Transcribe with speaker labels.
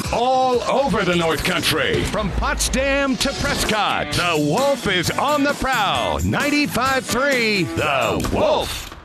Speaker 1: all over the North Country. From Potsdam to Prescott, the Wolf is on the prowl. 95.3, The Wolf.